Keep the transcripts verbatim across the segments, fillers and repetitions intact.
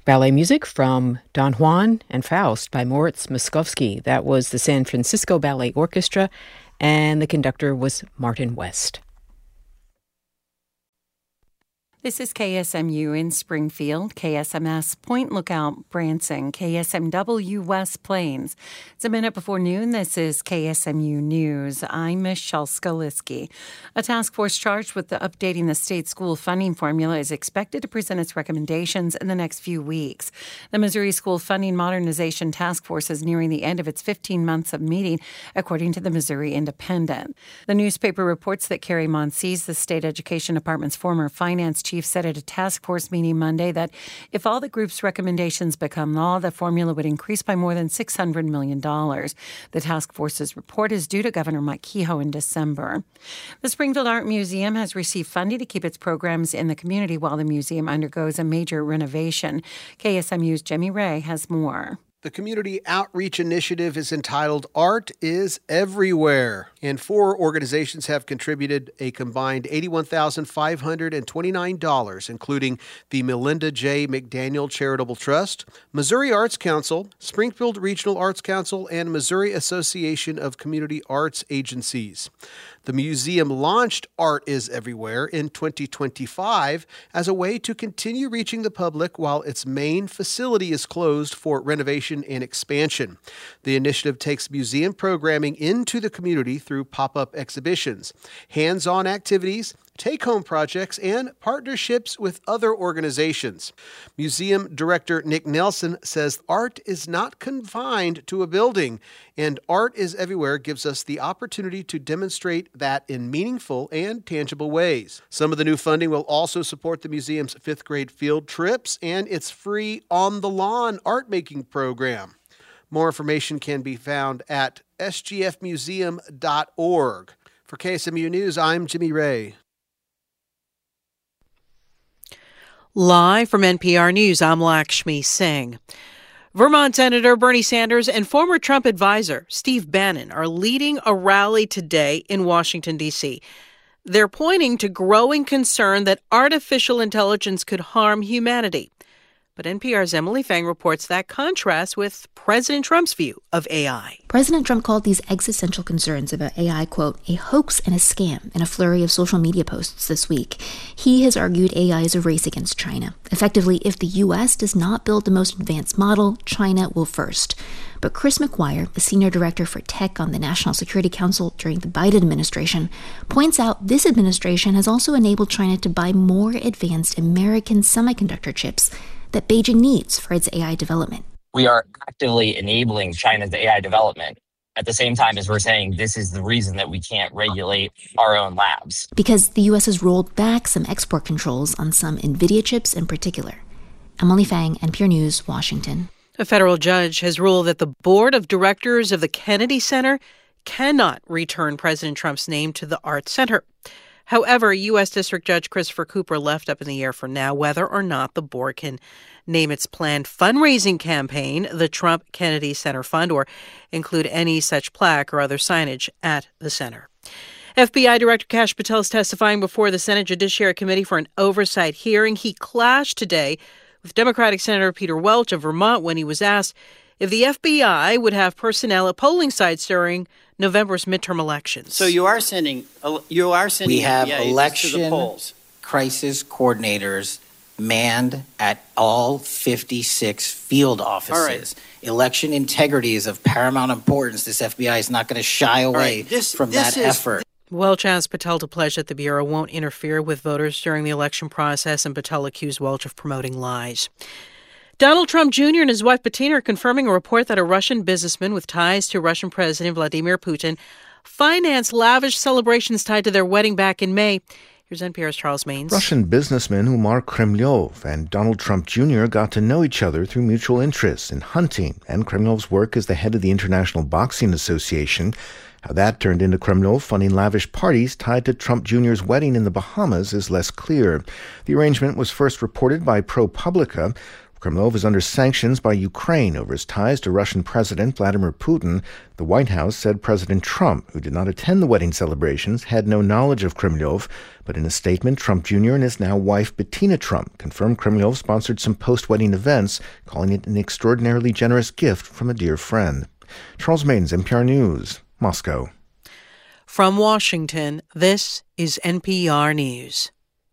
Ballet music from Don Juan and Faust by Moritz Moszkowski. That was the San Francisco Ballet Orchestra, and the conductor was Martin West. This is K S M U in Springfield, K S M S Point Lookout Branson, K S M W West Plains. It's a minute before noon. This is K S M U News. I'm Michelle Skaliski. A task force charged with the updating the state school funding formula is expected to present its recommendations in the next few weeks. The Missouri School Funding Modernization Task Force is nearing the end of its fifteen months of meeting, according to the Missouri Independent. The newspaper reports that Carrie Monsees, the state education department's former finance chief, said at a task force meeting Monday that if all the group's recommendations become law, the formula would increase by more than six hundred million dollars. The task force's report is due to Governor Mike Kehoe in December. The Springfield Art Museum has received funding to keep its programs in the community while the museum undergoes a major renovation. K S M U's Jimmy Ray has more. The community outreach initiative is entitled Art is Everywhere, and four organizations have contributed a combined eighty-one thousand five hundred twenty-nine dollars, including the Melinda J. McDaniel Charitable Trust, Missouri Arts Council, Springfield Regional Arts Council, and Missouri Association of Community Arts Agencies. The museum launched Art is Everywhere in twenty twenty-five as a way to continue reaching the public while its main facility is closed for renovation and expansion. The initiative takes museum programming into the community through pop-up exhibitions, hands-on activities, take-home projects, and partnerships with other organizations. Museum Director Nick Nelson says art is not confined to a building, and Art is Everywhere gives us the opportunity to demonstrate that in meaningful and tangible ways. Some of the new funding will also support the museum's fifth grade field trips and its free On the Lawn art-making program. More information can be found at s g f museum dot org. For K S M U News, I'm Jimmy Ray. Live from N P R News, I'm Lakshmi Singh. Vermont Senator Bernie Sanders and former Trump advisor Steve Bannon are leading a rally today in Washington, D C. They're pointing to growing concern that artificial intelligence could harm humanity. But N P R's Emily Fang reports that contrasts with President Trump's view of A I. President Trump called these existential concerns about A I, quote, a hoax and a scam in a flurry of social media posts this week. He has argued A I is a race against China. Effectively, if the U S does not build the most advanced model, China will first. But Chris McGuire, the senior director for tech on the National Security Council during the Biden administration, points out this administration has also enabled China to buy more advanced American semiconductor chips that Beijing needs for its A I development. We are actively enabling China's A I development at the same time as we're saying this is the reason that we can't regulate our own labs. Because the U S has rolled back some export controls on some NVIDIA chips in particular. Emily Fang, N P R News, Washington. A federal judge has ruled that the board of directors of the Kennedy Center cannot return President Trump's name to the Art Center. However, U S. District Judge Christopher Cooper left up in the air for now whether or not the board can name its planned fundraising campaign the Trump Kennedy Center Fund or include any such plaque or other signage at the center. F B I Director Kash Patel is testifying before the Senate Judiciary Committee for an oversight hearing. He clashed today with Democratic Senator Peter Welch of Vermont when he was asked if the F B I would have personnel at polling sites during November's midterm elections. So you are sending, you are sending we have F B I election to the polls. Crisis coordinators manned at all fifty-six field offices. All right. Election integrity is of paramount importance. This F B I is not going to shy away right. this, from this that is, effort. Welch asked Patel to pledge that the Bureau won't interfere with voters during the election process, and Patel accused Welch of promoting lies. Donald Trump Junior and his wife Bettina are confirming a report that a Russian businessman with ties to Russian President Vladimir Putin financed lavish celebrations tied to their wedding back in May. Here's N P R's Charles Maines. Russian businessman Umar Kremlov and Donald Trump Junior got to know each other through mutual interests in hunting and Kremlov's work as the head of the International Boxing Association. How that turned into Kremlov funding lavish parties tied to Trump Junior's wedding in the Bahamas is less clear. The arrangement was first reported by ProPublica. Kremlov is under sanctions by Ukraine over his ties to Russian President Vladimir Putin. The White House said President Trump, who did not attend the wedding celebrations, had no knowledge of Kremlov. But in a statement, Trump Junior and his now wife Bettina Trump confirmed Kremlov sponsored some post-wedding events, calling it an extraordinarily generous gift from a dear friend. Charles Maidens, N P R News, Moscow. From Washington, this is N P R News.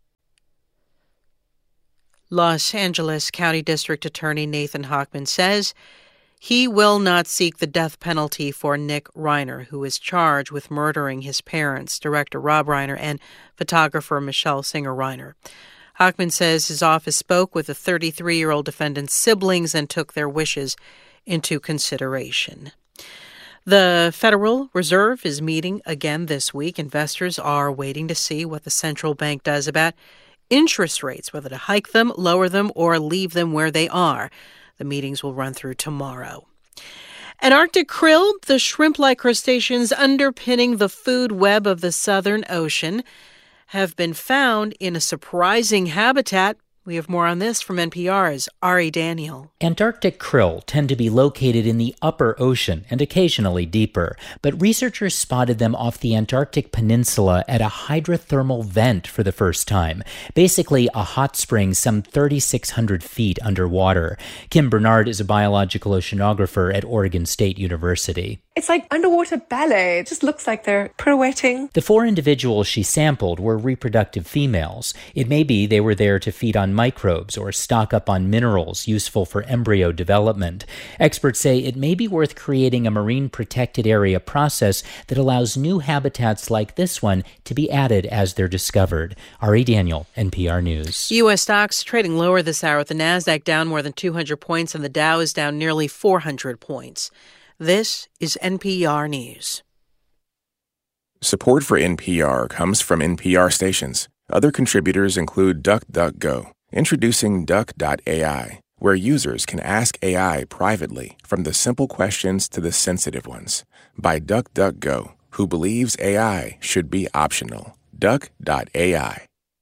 Los Angeles County District Attorney Nathan Hochman says he will not seek the death penalty for Nick Reiner, who is charged with murdering his parents, director Rob Reiner and photographer Michelle Singer Reiner. Hochman says his office spoke with the thirty-three-year-old defendant's siblings and took their wishes into consideration. The Federal Reserve is meeting again this week. Investors are waiting to see what the central bank does about interest rates, whether to hike them, lower them, or leave them where they are. The meetings will run through tomorrow. An Arctic krill, the shrimp-like crustaceans underpinning the food web of the Southern Ocean, have been found in a surprising habitat. We have more on this from N P R's Ari Daniel. Antarctic krill tend to be located in the upper ocean and occasionally deeper, but researchers spotted them off the Antarctic Peninsula at a hydrothermal vent for the first time, basically a hot spring some thirty-six hundred feet underwater. Kim Bernard is a biological oceanographer at Oregon State University. It's like underwater ballet. It just looks like they're pirouetting. The four individuals she sampled were reproductive females. It may be they were there to feed on microbes or stock up on minerals useful for embryo development. Experts say it may be worth creating a marine protected area process that allows new habitats like this one to be added as they're discovered. Ari Daniel, N P R News. U S stocks trading lower this hour, with the Nasdaq down more than two hundred points and the Dow is down nearly four hundred points. This is N P R News. Support for N P R comes from N P R stations. Other contributors include DuckDuckGo, introducing Duck dot A I, where users can ask A I privately from the simple questions to the sensitive ones, by DuckDuckGo, who believes A I should be optional. Duck dot A I.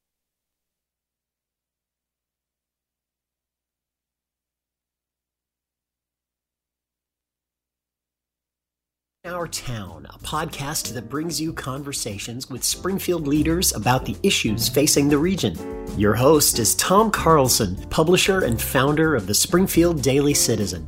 Our Town, a podcast that brings you conversations with Springfield leaders about the issues facing the region. Your host is Tom Carlson, publisher and founder of the Springfield Daily Citizen.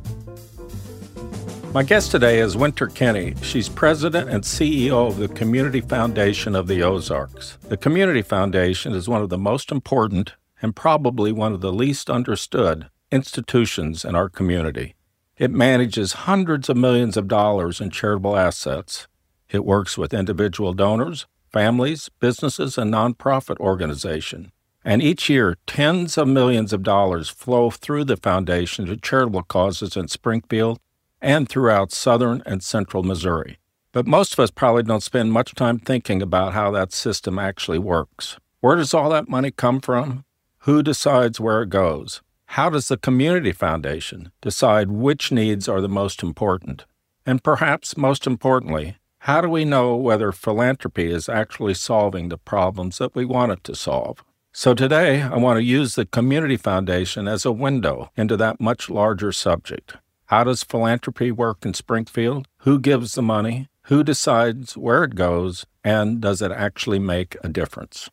My guest today is Winter Kinney. She's president and C E O of the Community Foundation of the Ozarks. The Community Foundation is one of the most important and probably one of the least understood institutions in our community. It manages hundreds of millions of dollars in charitable assets. It works with individual donors, families, businesses, and nonprofit organizations. And each year, tens of millions of dollars flow through the foundation to charitable causes in Springfield and throughout southern and central Missouri. But most of us probably don't spend much time thinking about how that system actually works. Where does all that money come from? Who decides where it goes? How does the Community Foundation decide which needs are the most important? And perhaps most importantly, how do we know whether philanthropy is actually solving the problems that we want it to solve? So today, I want to use the Community Foundation as a window into that much larger subject. How does philanthropy work in Springfield? Who gives the money? Who decides where it goes? And does it actually make a difference?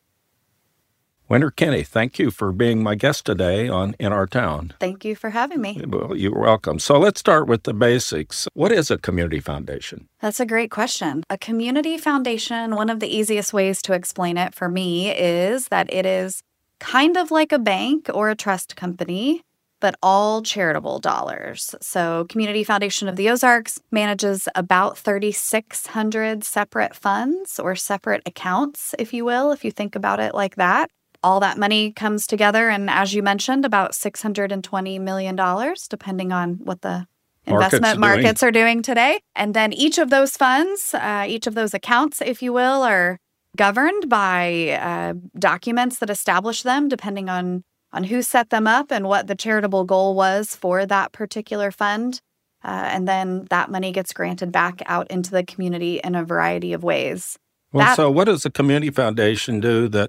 Winter Kinney, thank you for being my guest today on In Our Town. Thank you for having me. Well, you're welcome. So let's start with the basics. What is a community foundation? That's a great question. A community foundation, one of the easiest ways to explain it for me is that it is kind of like a bank or a trust company, but all charitable dollars. So Community Foundation of the Ozarks manages about thirty-six hundred separate funds or separate accounts, if you will, if you think about it like that. All that money comes together, and as you mentioned, about six hundred twenty million dollars, depending on what the investment markets, markets are doing today. And then each of those funds, uh, each of those accounts, if you will, are governed by uh, documents that establish them, depending on, on who set them up and what the charitable goal was for that particular fund. Uh, and then that money gets granted back out into the community in a variety of ways. Well, that, so what does the Community Foundation do that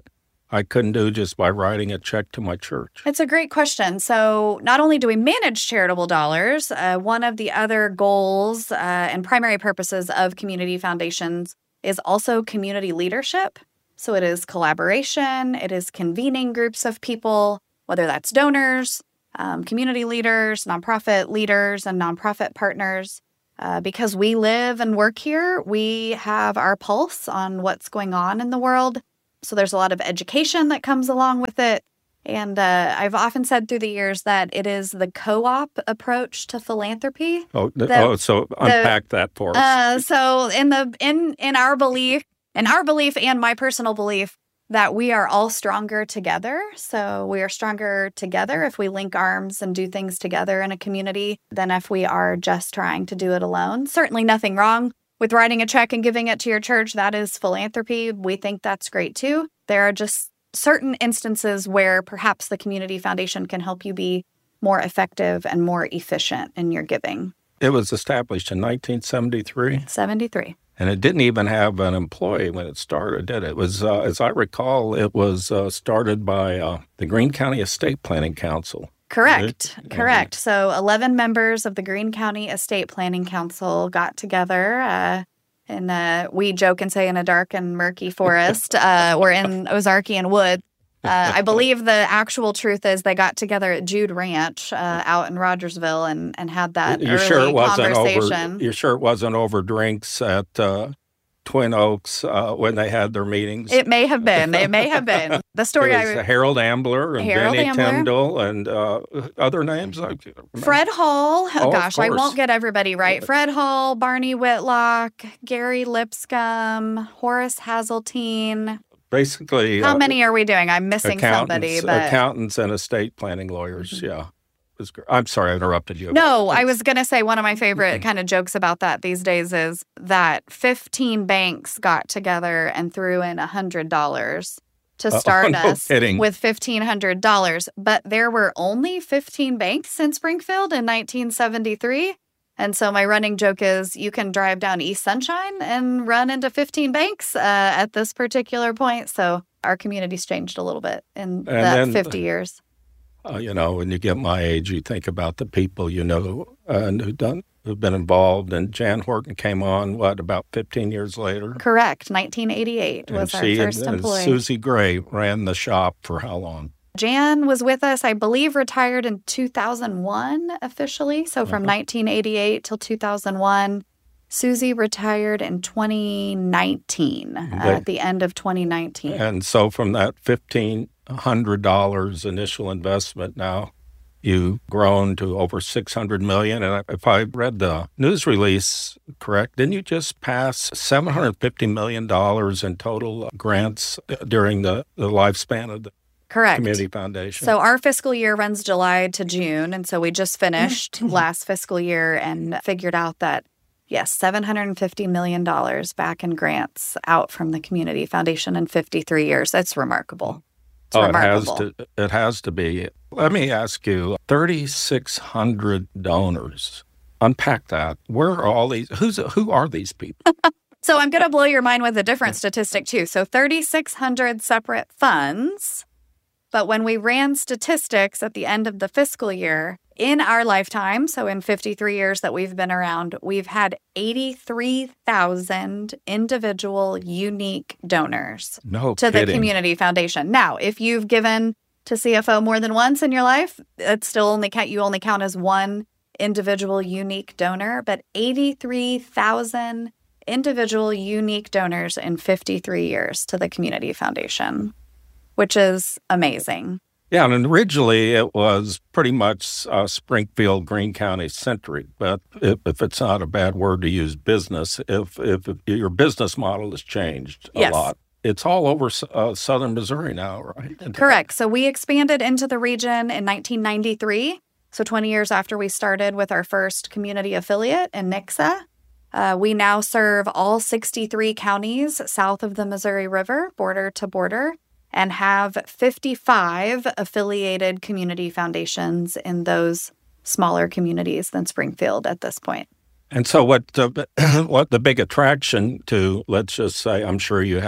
I couldn't do just by writing a check to my church? It's a great question. So not only do we manage charitable dollars, uh, one of the other goals uh, and primary purposes of community foundations is also community leadership. So it is collaboration, it is convening groups of people, whether that's donors, um, community leaders, nonprofit leaders, and nonprofit partners. Uh, because we live and work here, we have our pulse on what's going on in the world. So there's a lot of education that comes along with it. And uh, I've often said through the years that it is the co-op approach to philanthropy. Oh, th- that, oh so unpack the, that for us. Uh, so in the in in our belief, in our belief and my personal belief, that we are all stronger together. So we are stronger together if we link arms and do things together in a community than if we are just trying to do it alone. Certainly nothing wrong with writing a check and giving it to your church. That is philanthropy. We think that's great too. There are just certain instances where perhaps the community foundation can help you be more effective and more efficient in your giving. It was established in nineteen seventy-three? seventy-three. And it didn't even have an employee when it started, did it? It was, uh, as I recall, it was uh, started by uh, the Greene County Estate Planning Council. Correct. Right? Correct. So eleven members of the Greene County Estate Planning Council got together uh, and uh, we joke and say in a dark and murky forest. uh, we're in Ozarkian Wood. Uh, I believe the actual truth is they got together at Jude Ranch uh, out in Rogersville and, and had that you're early sure it wasn't conversation. Over, you're sure it wasn't over drinks at uh, Twin Oaks uh, when they had their meetings? It may have been. It may have been. The story it was I... Harold Ambler and Harold Benny Ambler. Tyndall and uh, other names. I Fred Hall. Oh, Gosh, of I course. won't get everybody right. Fred Hall, Barney Whitlock, Gary Lipscomb, Horace Hazeltine. Basically, How uh, many are we doing? I'm missing somebody. But accountants and estate planning lawyers. Yeah. It was gr- I'm sorry I interrupted you. No, I was going to say one of my favorite kind of jokes about that these days is that fifteen banks got together and threw in one hundred dollars to Uh, start no us kidding. with fifteen hundred dollars. But there were only fifteen banks in Springfield in nineteen seventy-three. And so my running joke is you can drive down East Sunshine and run into fifteen banks uh, at this particular point. So our community's changed a little bit in that then- fifty years. Uh, you know, when you get my age, you think about the people you know and who done who've been involved. And Jan Horton came on, what, about fifteen years later? Correct. nineteen eighty-eight was and our she first and, employee. and Susie Gray ran the shop for how long? Jan was with us, I believe, retired in two thousand one officially. So from Uh-huh. nineteen eighty-eight till two thousand one. Susie retired in twenty nineteen, uh, They- at the end of twenty nineteen. And so from that fifteen hundred dollars initial investment, now you've grown to over six hundred million dollars. And if I read the news release correct, didn't you just pass seven hundred fifty million dollars in total grants during the, the lifespan of the Correct. Community Foundation? So our fiscal year runs July to June. And so we just finished last fiscal year and figured out that, yes, seven hundred fifty million dollars back in grants out from the Community Foundation in fifty-three years. That's remarkable. It's oh, remarkable. it has to. It has to be. Let me ask you: thirty-six hundred donors. Unpack that. Where are all these? Who's who are these people? So I'm going to blow your mind with a different statistic, too. So thirty-six hundred separate funds. But when we ran statistics at the end of the fiscal year, in our lifetime, so in fifty-three years that we've been around, we've had eighty-three thousand individual unique donors No to the kidding. Community Foundation. Now, if you've given to C F O more than once in your life, it's still only count, you only count as one individual unique donor, but eighty-three thousand individual unique donors in fifty-three years to the Community Foundation, which is amazing. Yeah, and originally it was pretty much uh, Springfield, Greene County centric. But if, if it's not a bad word to use, business, if if, if your business model has changed a Yes. lot, it's all over uh, southern Missouri now, right? Correct. So we expanded into the region in nineteen ninety-three. So twenty years after we started with our first community affiliate in Nixa. Uh, we now serve all sixty-three counties south of the Missouri River, border to border, and have fifty-five affiliated community foundations in those smaller communities than Springfield at this point. And so what the, what the big attraction to, let's just say, I'm sure you have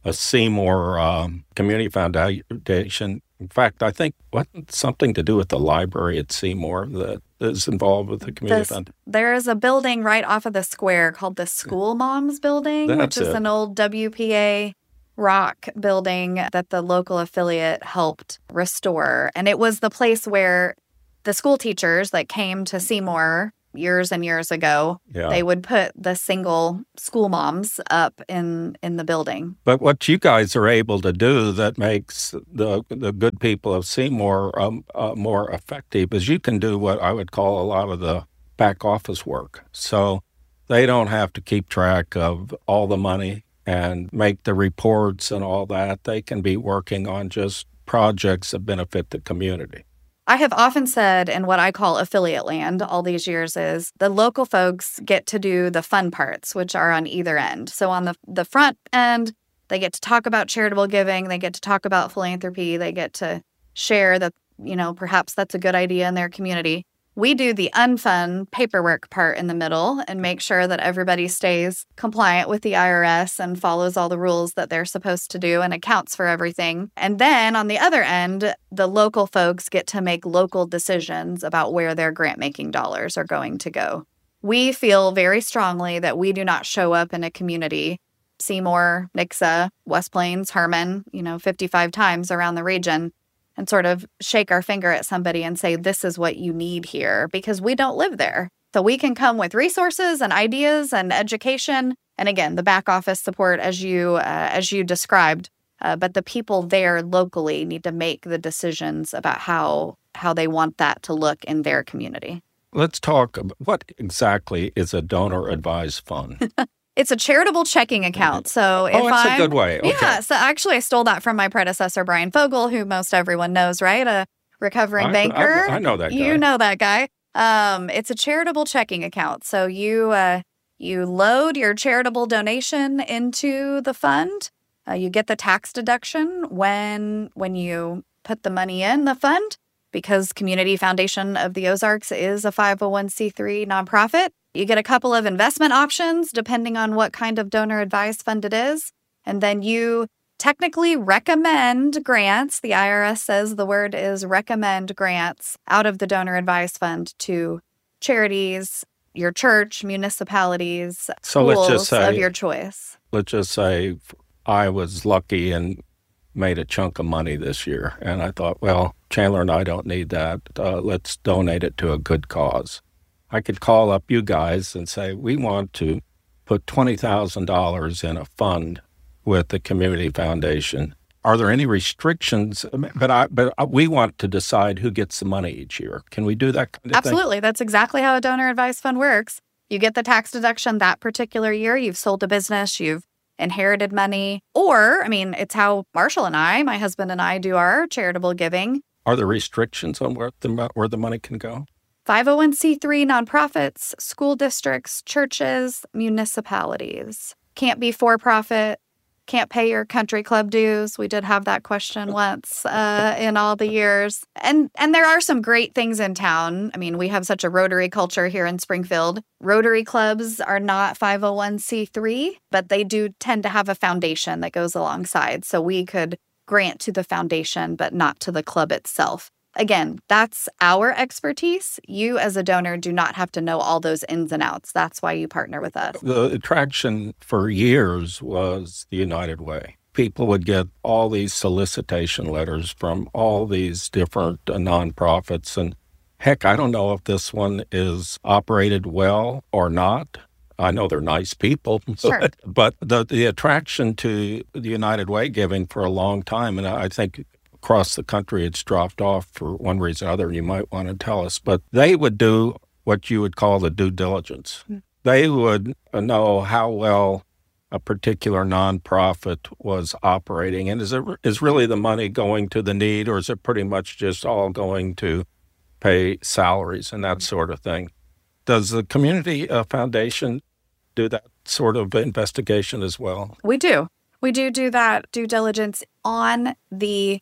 a Seymour um, Community Foundation. In fact, I think what something to do with the library at Seymour that is involved with the community This, foundation. there is a building right off of the square called the School Moms Building, That's which is it. an old W P A rock building that the local affiliate helped restore. And it was the place where the school teachers that came to Seymour years and years ago, Yeah. they would put the single school moms up in, in the building. But what you guys are able to do that makes the the good people of Seymour um, uh, more effective is you can do what I would call a lot of the back office work. So they don't have to keep track of all the money and make the reports and all that. They can be working on just projects that benefit the community. I have often said in what I call affiliate land all these years is the local folks get to do the fun parts, which are on either end. So on the the front end, they get to talk about charitable giving. They get to talk about philanthropy. They get to share that, you know, perhaps that's a good idea in their community. We do the unfun paperwork part in the middle and make sure that everybody stays compliant with the I R S and follows all the rules that they're supposed to do and accounts for everything. And then on the other end, the local folks get to make local decisions about where their grant-making dollars are going to go. We feel very strongly that we do not show up in a community, Seymour, Nixa, West Plains, Herman, you know, fifty-five times around the region, and sort of shake our finger at somebody and say, this is what you need here, because we don't live there. So we can come with resources and ideas and education. And again, the back office support as you uh, as you described. Uh, but the people there locally need to make the decisions about how how they want that to look in their community. Let's talk about what exactly is a donor advised fund? It's a charitable checking account. So if Oh, that's a I'm, good way. Okay. Yeah. So actually, I stole that from my predecessor, Brian Fogel, who most everyone knows, right? A recovering I- banker. I- I know that guy. You know that guy. Um, it's a charitable checking account. So you uh, you load your charitable donation into the fund. Uh, you get the tax deduction when when you put the money in the fund, because Community Foundation of the Ozarks is a five oh one c three nonprofit. You get a couple of investment options depending on what kind of donor advised fund it is. And then you technically recommend grants. The I R S says the word is recommend grants out of the donor advised fund to charities, your church, municipalities, So let's schools just say- of your choice. Let's just say I was lucky and made a chunk of money this year. And I thought, well, Chandler and I don't need that. Uh, let's donate it to a good cause. I could call up you guys and say, we want to put twenty thousand dollars in a fund with the Community Foundation. Are there any restrictions? But I, but we want to decide who gets the money each year. Can we do that kind of Absolutely. That's exactly how a donor advised fund works. You get the tax deduction that particular year. You've sold a business. You've inherited money. Or, I mean, it's how Marshall and I, my husband and I, do our charitable giving. thing? Are there restrictions on where the, mo- where the money can go? five oh one c three nonprofits, school districts, churches, municipalities. Can't be for-profit. Can't pay your country club dues. We did have that question once uh, in all the years. And and there are some great things in town. I mean, we have such a Rotary culture here in Springfield. Rotary clubs are not five oh one c three, but they do tend to have a foundation that goes alongside. So we could grant to the foundation, but not to the club itself. Again, that's our expertise. You as a donor do not have to know all those ins and outs. That's why you partner with us. The attraction for years was the United Way. People would get all these solicitation letters from all these different uh, nonprofits. And heck, I don't know if this one is operated well or not. I know they're nice people, Sure. but, but the, the attraction to the United Way giving for a long time, and I think across the country it's dropped off for one reason or other, you might want to tell us, but they would do what you would call the due diligence. Mm. They would know how well a particular nonprofit was operating, and is it is really the money going to the need, or is it pretty much just all going to pay salaries and that sort of thing? Does the Community uh, Foundation do that sort of investigation as well? We do. We do do that due diligence on the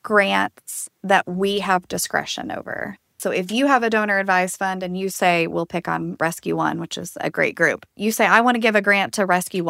grants that we have discretion over. So if you have a donor advised fund and you say, we'll pick on Rescue One, which is a great group. You say, I want to give a grant to Rescue One.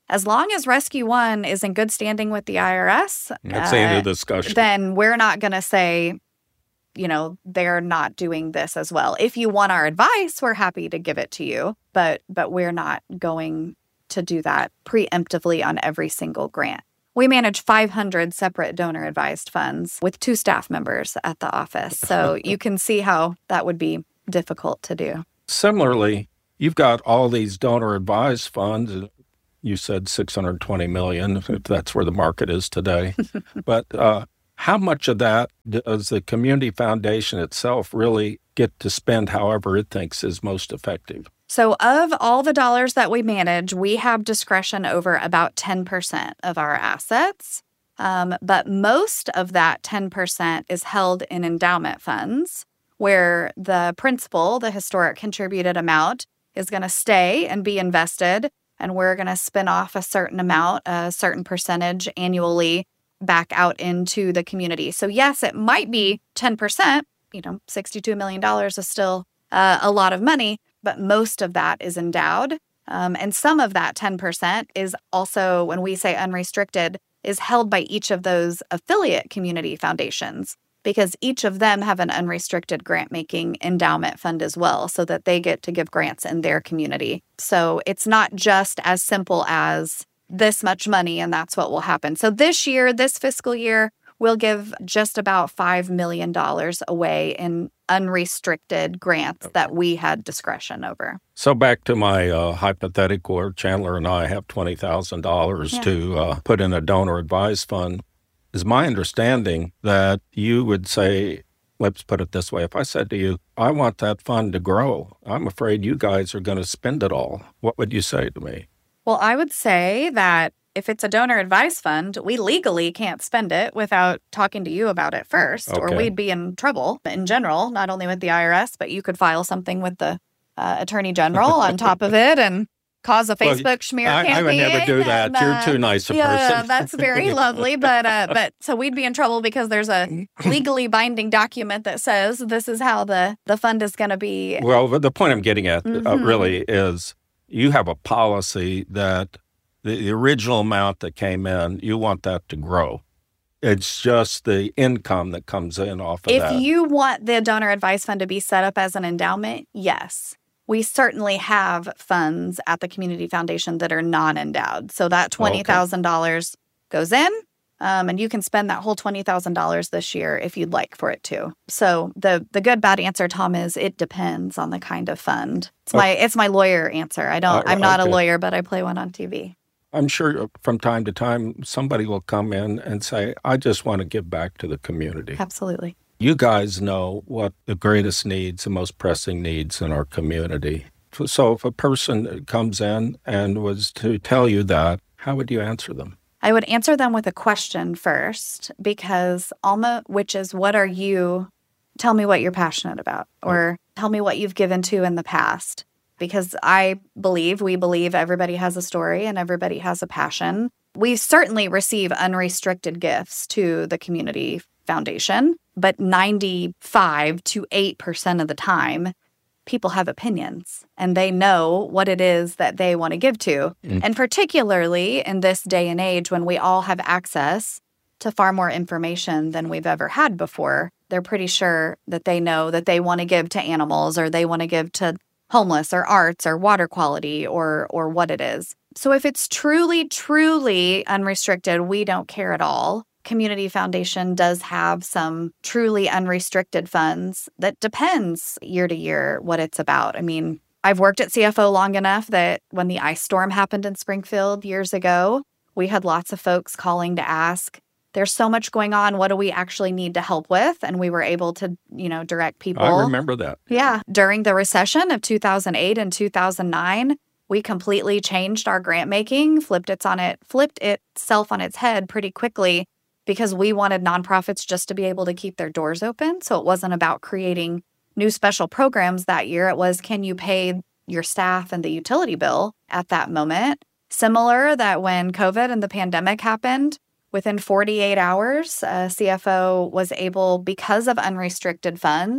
as long as Rescue One is in good standing with the I R S, That's uh, the end of the discussion. Then we're not going to say, you know, they're not doing this as well. If you want our advice, we're happy to give it to you, but but we're not going to do that preemptively on every single grant. We manage five hundred separate donor-advised funds with two staff members at the office, so you can see how that would be difficult to do. Similarly, you've got all these donor-advised funds. You said six hundred twenty million dollars, if that's where the market is today. But uh, how much of that does the community foundation itself really get to spend however it thinks is most effective? So of all the dollars that we manage, we have discretion over about ten percent of our assets. Um, but most of that ten percent is held in endowment funds, where the principal, the historic contributed amount, is going to stay and be invested. And we're going to spin off a certain amount, a certain percentage annually back out into the community. So yes, it might be ten percent, you know, sixty-two million dollars is still uh, a lot of money, but most of that is endowed. Um, and some of that ten percent is also, when we say unrestricted, is held by each of those affiliate community foundations, because each of them have an unrestricted grant-making endowment fund as well, so that they get to give grants in their community. So it's not just as simple as this much money and that's what will happen. So this year, this fiscal year, we'll give just about five million dollars away in unrestricted grants that we had discretion over. So back to my uh, hypothetical where Chandler and I have twenty thousand dollars Yeah. to uh, put in a donor-advised fund. Is my understanding that you would say, let's put it this way, if I said to you, I want that fund to grow, I'm afraid you guys are going to spend it all. What would you say to me? Well, I would say that if it's a donor advised fund, we legally can't spend it without talking to you about it first, or Okay. we'd be in trouble in general, not only with the I R S, but you could file something with the uh, Attorney General on top of it and cause a Well, Facebook smear I- I campaign. would never do that. and, You're uh, too nice a yeah, person. that's very lovely, but uh, but so we'd be in trouble because there's a legally binding document that says this is how the, the fund is going to be. Well, the point I'm getting at uh, Mhm. really is you have a policy that the, the original amount that came in, you want that to grow. It's just the income that comes in off of If that. you want the donor advice fund to be set up as an endowment, yes. We certainly have funds at the Community Foundation that are non-endowed. So that twenty thousand dollars goes in, um, and you can spend that whole twenty thousand dollars this year if you'd like for it to. So the the good, bad answer, Tom, is it depends on the kind of fund. It's my it's my lawyer answer. I don't. Uh, I'm not okay. a lawyer, but I play one on T V. I'm sure from time to time somebody will come in and say, I just want to give back to the community. Absolutely. You guys know what the greatest needs, the most pressing needs in our community. So if a person comes in and was to tell you that, how would you answer them? I would answer them with a question first, because Alma, which is, what are you, tell me what you're passionate about, or tell me what you've given to in the past. Because I believe, we believe everybody has a story and everybody has a passion. We certainly receive unrestricted gifts to the Community Foundation, but ninety-five to eight percent of the time, people have opinions and they know what it is that they want to give to. Mm. And particularly in this day and age when we all have access to far more information than we've ever had before, they're pretty sure that they know that they want to give to animals, or they want to give to homeless, or arts, or water quality, or or what it is. So if it's truly, truly unrestricted, we don't care at all. Community Foundation does have some truly unrestricted funds that depends year to year what it's about. I mean, I've worked at C F O long enough that when the ice storm happened in Springfield years ago, we had lots of folks calling to ask, there's so much going on, what do we actually need to help with? And we were able to, you know, direct people. I remember that. Yeah. During the recession of two thousand eight and two thousand nine, we completely changed our grant making, flipped it on it, flipped itself on its head pretty quickly, because we wanted nonprofits just to be able to keep their doors open. So it wasn't about creating new special programs that year. It was, can you pay your staff and the utility bill at that moment? Similar that when COVID and the pandemic happened, within forty-eight hours, uh, C F O was able, because of unrestricted funds,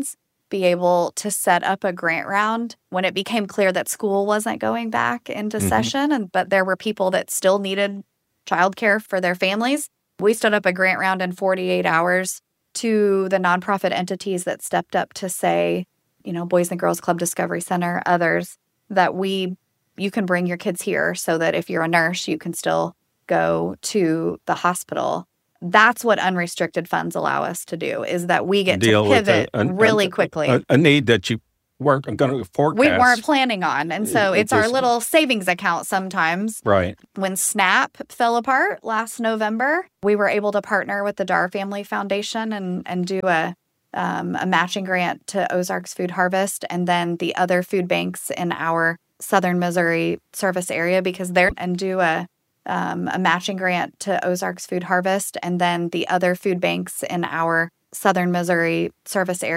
be able to set up a grant round when it became clear that school wasn't going back into mm-hmm. session, and but there were people that still needed childcare for their families. We stood up a grant round in forty-eight hours to the nonprofit entities that stepped up to say, you know, Boys and Girls Club Discovery Center, others, that we, you can bring your kids here so that if you're a nurse, you can still go to the hospital. That's what unrestricted funds allow us to do, is that we get Deal to pivot with a, a, really a, quickly. A, a need that you weren't going to forecast. We weren't planning on. And so It it's our just- little savings account sometimes. Right. When SNAP fell apart last November, we were able to partner with the Dar Family Foundation and, and do a um, a matching grant to Ozarks Food Harvest, and then the other food banks in our Southern Missouri service area, because they're and do a um, a matching grant to Ozarks Food Harvest, and then the other food banks in our Southern Missouri service area.